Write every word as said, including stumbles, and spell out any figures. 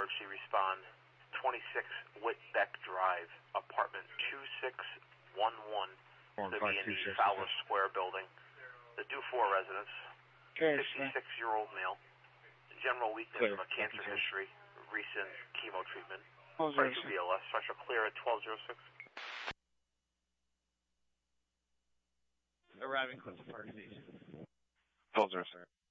emergency respond. twenty-six Whitbeck Drive, apartment two six one one, the B and E Fowler Square building. The D U four residence, sixty-six-year-old male, general weakness from a cancer history, recent chemo treatment, right to B L S, structure clear at twelve oh six. Arriving close to Park Station. twelve oh six.